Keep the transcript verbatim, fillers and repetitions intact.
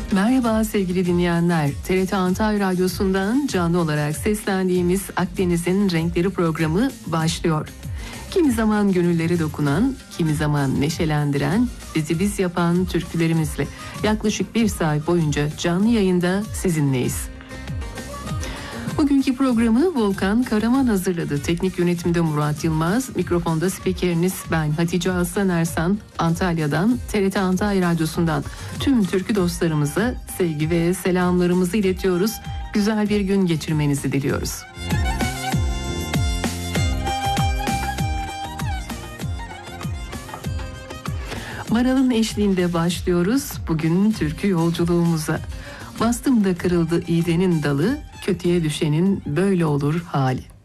Merhaba sevgili dinleyenler. T R T Antalya Radyosu'ndan canlı olarak seslendiğimiz Akdeniz'in Renkleri programı başlıyor. Kimi zaman gönülleri dokunan, kimi zaman neşelendiren, bizi biz yapan türkülerimizle yaklaşık bir saat boyunca canlı yayında sizinleyiz. Bugünkü programı Volkan Karaman hazırladı. Teknik yönetimde Murat Yılmaz, mikrofonda spikeriniz ben Hatice Aslan Ersan. Antalya'dan, T R T Antalya Radyosu'ndan tüm türkü dostlarımıza sevgi ve selamlarımızı iletiyoruz. Güzel bir gün geçirmenizi diliyoruz. Maral'ın eşliğinde başlıyoruz bugün türkü yolculuğumuza. Bastım da kırıldı iğdenin dalı, kötüye düşenin böyle olur hali.